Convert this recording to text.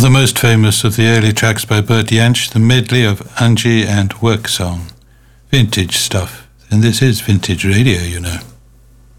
the most famous of the early tracks by Bert Jansch, the medley of Angie and Work Song. Vintage stuff. And this is vintage radio, you know.